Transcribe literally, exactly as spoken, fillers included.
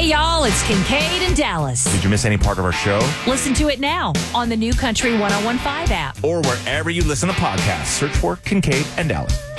Hey, y'all, it's Kincaid in Dallas. Did you miss any part of our show? Listen to it now on the new Country ten fifteen app. Or wherever you listen to podcasts. Search for Kincaid and Dallas.